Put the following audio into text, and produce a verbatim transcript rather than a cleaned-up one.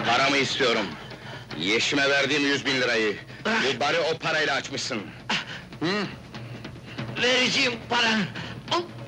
Paramı istiyorum! Yeşime verdiğim yüz bin lirayı! Bu barı o parayla açmışsın! Hı? Vereceğim para!